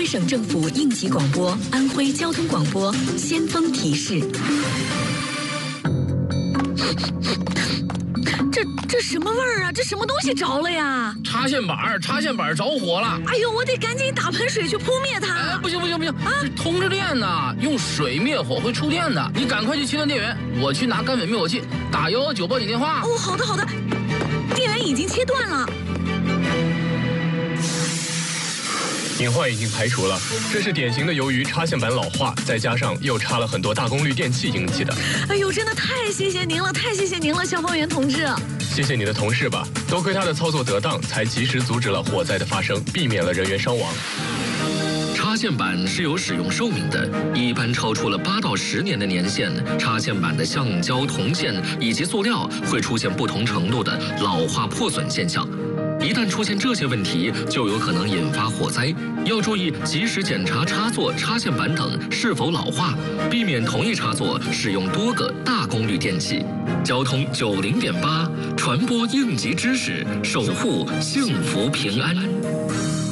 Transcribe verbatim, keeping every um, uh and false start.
徽省政府应急广播、安徽交通广播先锋提示。这这什么味儿啊？这什么东西着了呀？ 插线板，插线板着火了！ 哎呦，我得赶紧打盆水去扑灭它！ 哎，不行不行不行啊！是通着电呢，用水灭火会触电的。你赶快去切断电源，我去拿干粉灭火器，打幺幺九报警电话。 哦，好的好的，电源已经切断了。 隐患已经排除了，这是典型的由于插线板老化，再加上又插了很多大功率电器引起的。 哎呦，真的太谢谢您了，太谢谢您了，消防员同志。 谢谢你的同事吧，多亏他的操作得当，才及时阻止了火灾的发生，避免了人员伤亡。 插线板是有使用寿命的，一般超出了八到十年的年限，插线板的橡胶、铜线以及塑料会出现不同程度的老化破损现象。一旦出现这些问题，就有可能引发火灾。要注意及时检查插座、插线板等是否老化，避免同一插座使用多个大功率电器。交通九零点八，传播应急知识，守护幸福平安。